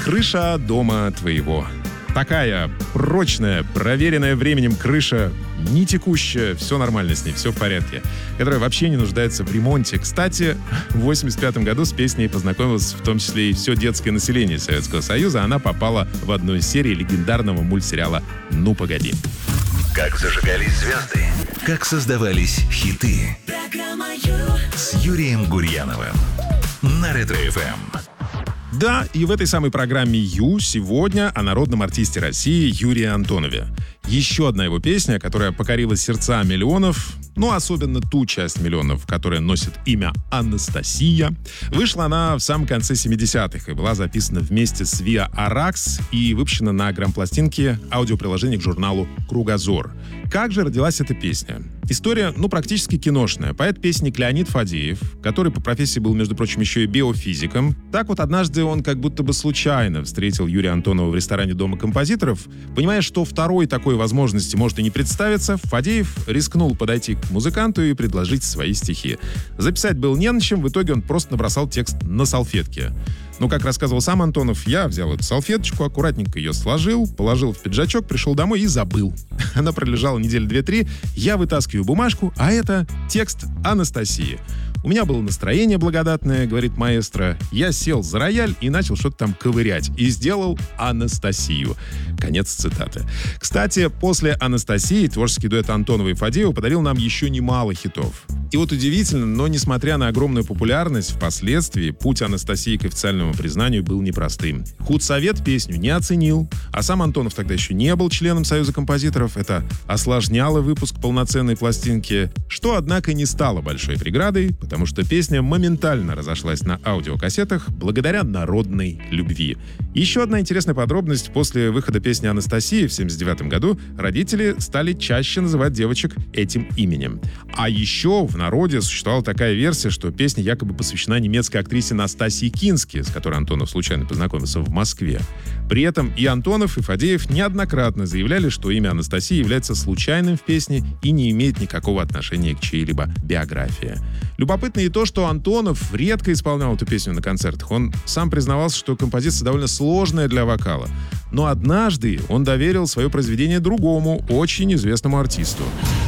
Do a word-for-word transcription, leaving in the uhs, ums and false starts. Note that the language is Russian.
Крыша дома твоего. Такая прочная, проверенная временем крыша, не текущая, все нормально с ней, все в порядке, которая вообще не нуждается в ремонте. Кстати, в восемьдесят пятом году с песней познакомилось в том числе и все детское население Советского Союза. Она попала в одну из серий легендарного мультсериала «Ну, погоди». Как зажигались звезды, как создавались хиты. Программа Ю с Юрием Гурьяновым на Ретро-эф эм. Да, и в этой самой программе «Ю» сегодня о народном артисте России Юрии Антонове. Еще одна его песня, которая покорила сердца миллионов, ну, особенно ту часть миллионов, которая носит имя Анастасия. Вышла она в самом конце семидесятых и была записана вместе с Виа Аракс и выпущена на грампластинке аудиоприложения к журналу «Кругозор». Как же родилась эта песня? История, ну, практически киношная. Поэт-песенник Леонид Фадеев, который по профессии был, между прочим, еще и биофизиком, так вот однажды он как будто бы случайно встретил Юрия Антонова в ресторане Дома композиторов. Понимая, что второй такой возможности может и не представиться, Фадеев рискнул подойти к музыканту и предложить свои стихи. Записать был не на чем, в итоге он просто набросал текст на салфетке. Но, как рассказывал сам Антонов, я взял эту салфеточку, аккуратненько ее сложил, положил в пиджачок, пришел домой и забыл. Она пролежала недели две-три, я вытаскиваю бумажку, а это текст Анастасии. У меня было настроение благодатное, говорит маэстро. Я сел за рояль и начал что-то там ковырять. И сделал Анастасию. Конец цитаты. Кстати, после Анастасии творческий дуэт Антонова и Фадеева подарил нам еще немало хитов. И вот удивительно, но несмотря на огромную популярность, впоследствии путь Анастасии к официальному признанию был непростым. Худсовет песню не оценил, а сам Антонов тогда еще не был членом Союза композиторов. Это осложняло выпуск полноценной пластинки, что, однако, не стало большой преградой, потому что песня моментально разошлась на аудиокассетах благодаря народной любви. Еще одна интересная подробность. После выхода песни Анастасии в семьдесят девятом году родители стали чаще называть девочек этим именем. А еще в народе существовала такая версия, что песня якобы посвящена немецкой актрисе Настасье Кински, с которой Антонов случайно познакомился в Москве. При этом и Антонов, и Фадеев неоднократно заявляли, что имя Анастасии является случайным в песне и не имеет никакого отношения к чьей-либо биографии. Любопытно и то, что Антонов редко исполнял эту песню на концертах. Он сам признавался, что композиция довольно сложная для вокала. Но однажды он доверил свое произведение другому, очень известному артисту.